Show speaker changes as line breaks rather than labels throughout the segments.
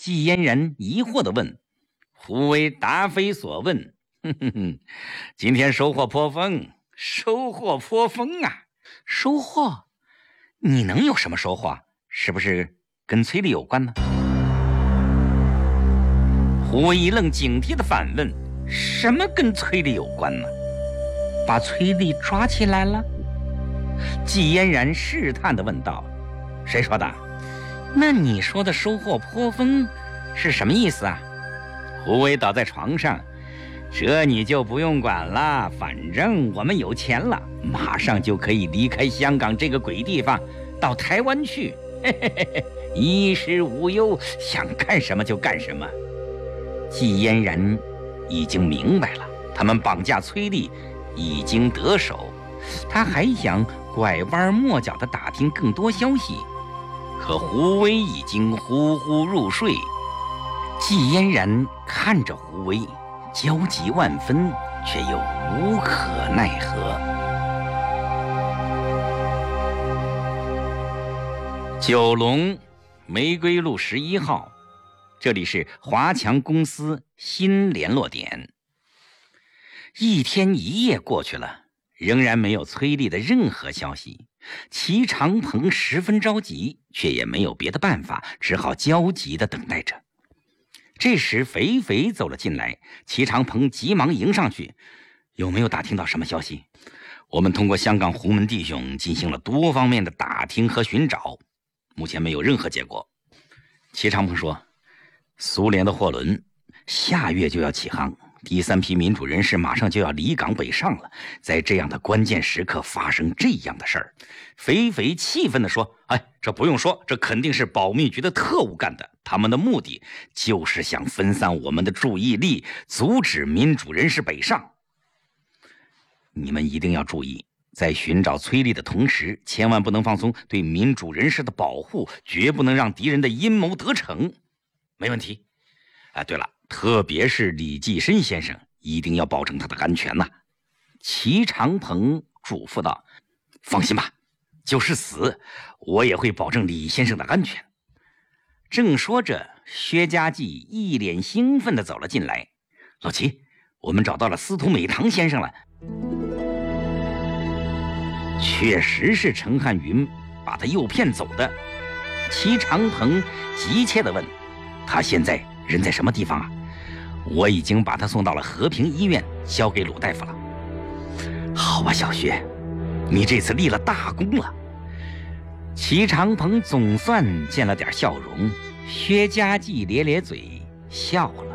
季嫣然疑惑地问。胡威答非所问。今天收获颇丰，收获颇丰啊！收获？你能有什么收获？是不是跟崔丽有关呢？胡威一愣，警惕地反问：什么跟崔丽有关呢？把崔丽抓起来了？季嫣然试探地问道。谁说的？那你说的收获颇丰是什么意思啊？胡威倒在床上，这你就不用管了，反正我们有钱了，马上就可以离开香港这个鬼地方，到台湾去，衣食无忧，想干什么就干什么。季嫣然已经明白了，他们绑架崔丽已经得手，他还想拐弯抹角地打听更多消息，可胡威已经呼呼入睡。季嫣然看着胡威，焦急万分，却又无可奈何。九龙玫瑰路11号，这里是华强公司新联络点。一天一夜过去了，仍然没有崔丽的任何消息。齐长鹏十分着急，却也没有别的办法，只好焦急地等待着。这时肥肥走了进来，齐长鹏急忙迎上去：有没有打听到什么消息？我们通过香港胡门弟兄进行了多方面的打听和寻找，目前没有任何结果。齐长鹏说，苏联的货轮下月就要起航，第3批民主人士马上就要离港北上了，在这样的关键时刻发生这样的事儿。肥肥气愤地说，这不用说，这肯定是保密局的特务干的，他们的目的就是想分散我们的注意力，阻止民主人士北上。你们一定要注意，在寻找崔丽的同时，千万不能放松对民主人士的保护，绝不能让敌人的阴谋得逞。没问题。对了，特别是李济深先生，一定要保证他的安全呐。齐长鹏嘱咐道。放心吧，就是死，我也会保证李先生的安全。正说着，薛家记一脸兴奋地走了进来。老齐，我们找到了司徒美堂先生了。确实是陈汉云把他诱骗走的。齐长鹏急切地问，他现在人在什么地方啊？我已经把他送到了和平医院，交给鲁大夫了。好啊，小薛，你这次立了大功了。齐长鹏总算见了点笑容，薛家记咧咧嘴笑了。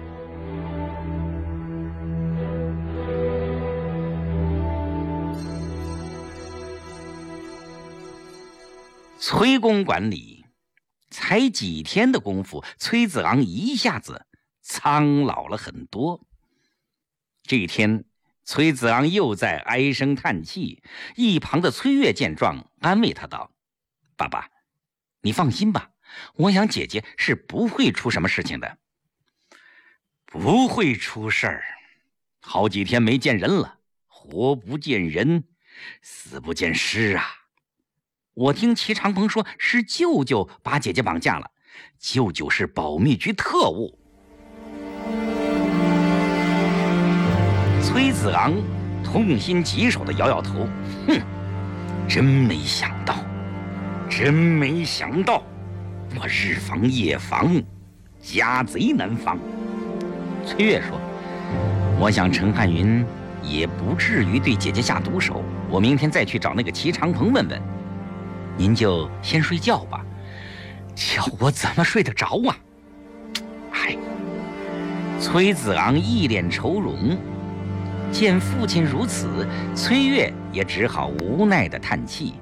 崔公馆里，才几天的功夫，崔子昂一下子苍老了很多。这一天，崔子昂又在唉声叹气，一旁的崔月见状，安慰他道：爸爸，你放心吧，我想姐姐是不会出什么事情的。不会出事儿，好几天没见人了，活不见人，死不见尸啊。我听齐长鹏说是舅舅把姐姐绑架了，舅舅是保密局特务。崔子昂痛心疾首地摇摇头，真没想到，我日防夜防，家贼难防。崔月说，我想陈汉云也不至于对姐姐下毒手，我明天再去找那个齐长鹏问问。您就先睡觉吧，叫我怎么睡得着啊？崔子昂一脸愁容，见父亲如此，崔月也只好无奈地叹气。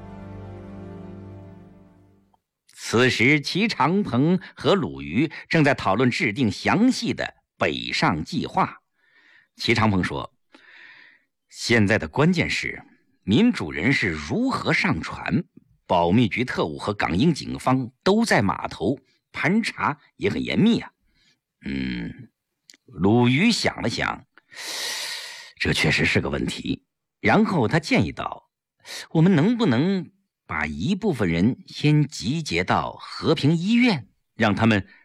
此时齐长鹏和鲁豫正在讨论制定详细的北上计划。齐长鹏说，现在的关键是民主人士如何上船，保密局特务和港英警方都在码头，盘查也很严密啊。鲁豫想了想，这确实是个问题。然后他建议道，我们能不能把一部分人先集结到和平医院，让他们